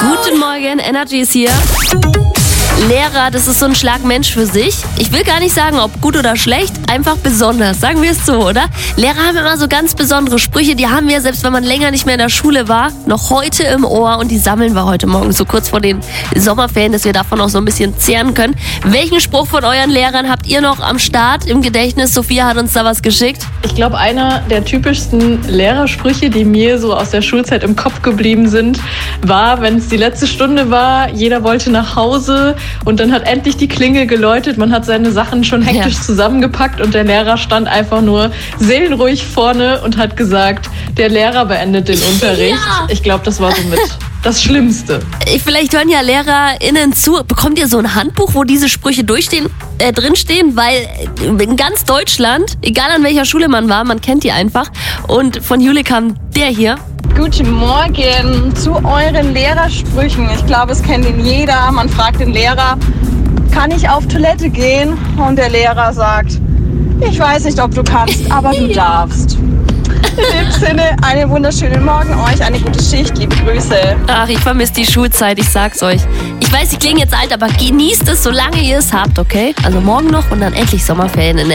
Guten Morgen, Energy ist hier. Lehrer, das ist so ein Schlag Mensch für sich. Ich will gar nicht sagen, ob gut oder schlecht, einfach besonders, sagen wir es so, oder? Lehrer haben immer so ganz besondere Sprüche, die haben wir, selbst wenn man länger nicht mehr in der Schule war, noch heute im Ohr und die sammeln wir heute Morgen so kurz vor den Sommerferien, dass wir davon auch so ein bisschen zehren können. Welchen Spruch von euren Lehrern habt ihr noch am Start im Gedächtnis? Sophia hat uns da was geschickt. Ich glaube, einer der typischsten Lehrersprüche, die mir so aus der Schulzeit im Kopf geblieben sind, war, wenn es die letzte Stunde war, jeder wollte nach Hause und dann hat endlich die Klingel geläutet, man hat seine Sachen schon hektisch zusammengepackt und der Lehrer stand einfach nur seelenruhig vorne und hat gesagt, der Lehrer beendet den Unterricht. Ja. Ich glaube, das war somit das Schlimmste. Vielleicht hören ja LehrerInnen zu. Bekommt ihr so ein Handbuch, wo diese Sprüche drinstehen? Weil in ganz Deutschland, egal an welcher Schule man war, man kennt die einfach. Und von Jule kam der hier. Guten Morgen zu euren Lehrersprüchen. Ich glaube, es kennt ihn jeder. Man fragt den Lehrer, kann ich auf Toilette gehen? Und der Lehrer sagt, ich weiß nicht, ob du kannst, aber du darfst. In dem Sinne, einen wunderschönen Morgen euch, eine gute Schicht, liebe Grüße. Ach, ich vermisse die Schulzeit, ich sag's euch. Ich weiß, ich klinge jetzt alt, aber genießt es, solange ihr es habt, okay? Also morgen noch und dann endlich Sommerferien in